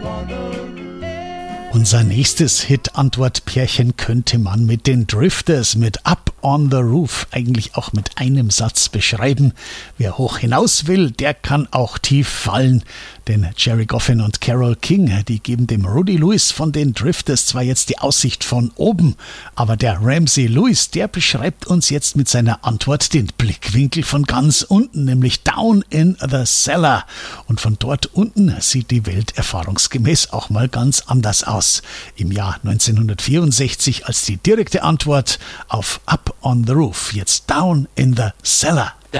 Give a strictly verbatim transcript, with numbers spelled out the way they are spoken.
Unser nächstes Hit-Antwort-Pärchen könnte man mit den Drifters mit Up on the Roof eigentlich auch mit einem Satz beschreiben. Wer hoch hinaus will, der kann auch tief fallen. Denn Gerry Goffin und Carole King, die geben dem Rudy Lewis von den Drifters zwar jetzt die Aussicht von oben, aber der Ramsey Lewis, der beschreibt uns jetzt mit seiner Antwort den Blickwinkel von ganz unten, nämlich down in the cellar. Und von dort unten sieht die Welt erfahrungsgemäß auch mal ganz anders aus. Im Jahr neunzehnhundertvierundsechzig als die direkte Antwort auf Up on the Roof, jetzt down in the cellar.